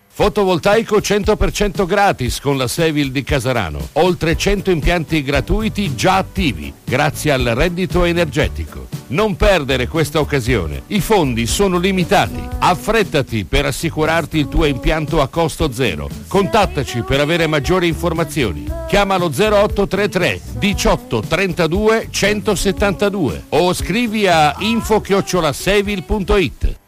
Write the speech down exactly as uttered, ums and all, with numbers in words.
Fotovoltaico cento per cento gratis con la Sevil di Casarano. Oltre cento impianti gratuiti già attivi, grazie al reddito energetico. Non perdere questa occasione. I fondi sono limitati. Affrettati per assicurarti il tuo impianto a costo zero. Contattaci per avere maggiori informazioni. Chiamalo zero otto tre tre diciotto trentadue centosettantadue o scrivi a info chiocciola sevil punto it.